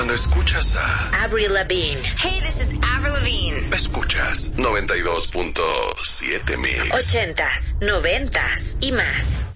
Cuando escuchas a Avril Lavigne. Hey, this is Avril Lavigne. Escuchas 92.7 Mix. 80s, 90s y más.